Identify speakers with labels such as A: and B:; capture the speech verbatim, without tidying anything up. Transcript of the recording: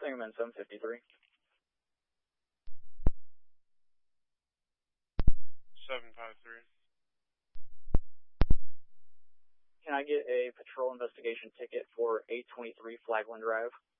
A: Sangerman seven fifty-three.
B: seven five three.
A: Can I get a patrol investigation ticket for eight twenty-three Flagland Drive?